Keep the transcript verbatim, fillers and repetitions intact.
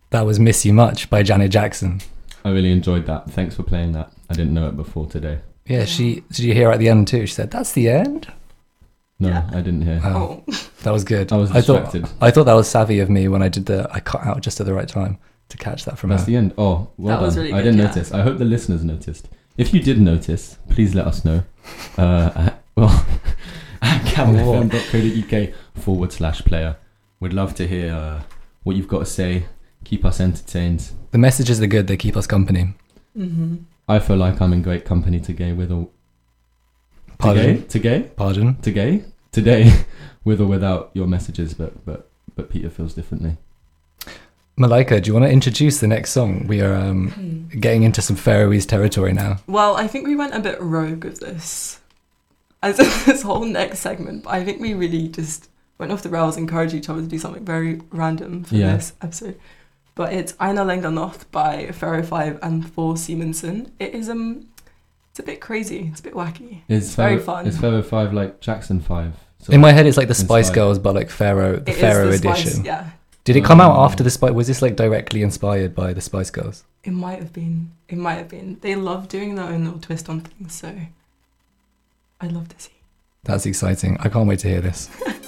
That was Miss You Much by Janet Jackson. I really enjoyed that. Thanks for playing that. I didn't know it before today. Yeah, she did you hear at the end too? She said, "That's the end." No, Yeah. I didn't hear. Wow. Oh. That was good. I was I thought distracted. I thought that was savvy of me when I did the I cut out just at the right time to catch that from That's her. the end. Oh, well That was done. really I good, didn't yeah. notice. I hope the listeners noticed. If you did notice, please let us know. Uh, at, well, at camfm.co.uk forward slash player. We'd love to hear uh, what you've got to say. Keep us entertained. The messages are good. They keep us company. Mm-hmm. I feel like I'm in great company today with or Pardon? today, Pardon? today, today, with or without your messages. But but but Peter feels differently. Malika, do you want to introduce the next song? We are um, getting into some Faroese territory now. Well, I think we went a bit rogue with this, as in this whole next segment. But I think we really just went off the rails, encouraged each other to do something very random for Yeah. this episode. But it's Aina Lenga Noth by Pharaoh five and Thor Simonson. It is um, it's a bit crazy. It's a bit wacky. Is It's very Pharaoh- fun. Is Pharaoh five like Jackson five? So In my head, it's like the Spice Inspired. Girls, but like Pharaoh, the It is Pharaoh the Spice- edition. Yeah, Did it come out Oh. after the Spice? Was this like directly inspired by the Spice Girls? it might have been. It might have been. They love doing their own little twist on things, so I'd love to see. That's exciting. I can't wait to hear this.